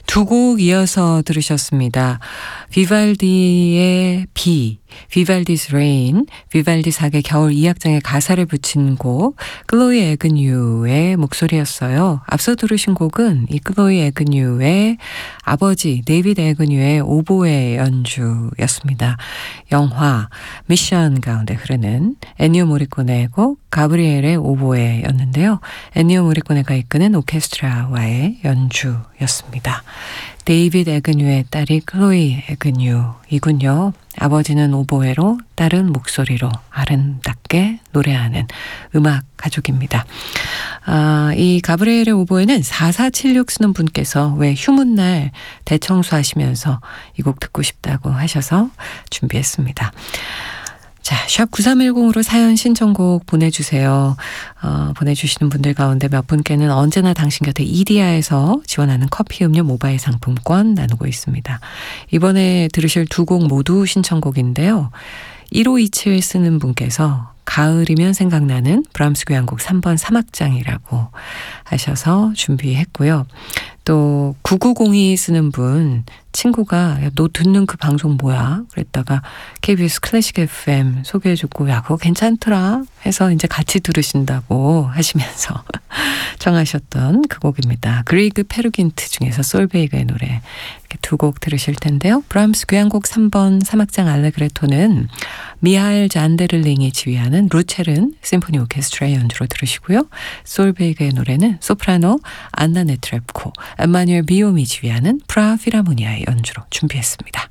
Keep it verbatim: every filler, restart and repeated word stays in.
두 곡 이어서 들으셨습니다. 비발디의 비, 비발디's Rain, 비발디 사계 겨울 이 악장의 가사를 붙인 곡 클로이 에그뉴의 목소리였어요. 앞서 들으신 곡은 이 클로이 에그뉴의 아버지 데이비드 에그뉴의 오보에 연주였습니다. 영화 미션 가운데 흐르는 엔니오 모리코네의 곡 가브리엘의 오보에였는데요. 엔니오 모리코네가 이끄는 오케스트라와의 연주였습니다. 데이비드 에그뉴의 딸이 클로이 에그뉴이군요. 아버지는 오보에로, 딸은 목소리로 아름답게 노래하는 음악 가족입니다. 아, 이 가브리엘의 오보에는 사사칠육 쓰는 분께서 왜 휴문날 대청소하시면서 이 곡 듣고 싶다고 하셔서 준비했습니다. 자, 샵 구삼일공으로 사연 신청곡 보내주세요. 어, 보내주시는 분들 가운데 몇 분께는 언제나 당신 곁에 이디야에서 지원하는 커피 음료 모바일 상품권 나누고 있습니다. 이번에 들으실 두 곡 모두 신청곡인데요. 일오이칠 쓰는 분께서 가을이면 생각나는 브람스 교향곡 삼 번 삼 악장이라고 하셔서 준비했고요. 또 구구공이 쓰는 분 친구가 야, 너 듣는 그 방송 뭐야? 그랬다가 케이비에스 클래식 에프엠 소개해줬고 야 그거 괜찮더라 해서 이제 같이 들으신다고 하시면서 청하셨던 그 곡입니다. 그리그 페르긴트 중에서 솔베이그의 노래 이렇게 두 곡 들으실 텐데요. 브람스 교향곡 삼 번 삼 악장 알레그레토는 미하엘 잔데를링이 지휘하는 루체른 심포니 오케스트라의 연주로 들으시고요. 솔베이그의 노래는 소프라노 안나 네트랩코, 에마뉴엘 비옴이 지휘하는 프라 필하모니아의 연주로 준비했습니다.